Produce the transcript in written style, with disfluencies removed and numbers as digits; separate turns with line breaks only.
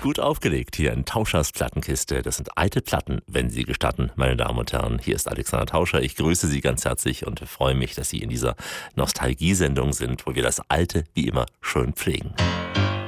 Gut aufgelegt hier in Tauschers Plattenkiste. Das sind alte Platten, wenn Sie gestatten, meine Damen und Herren. Hier ist Alexander Tauscher. Ich grüße Sie ganz herzlich und freue mich, dass Sie in dieser Nostalgiesendung sind, wo wir das Alte wie immer schön pflegen.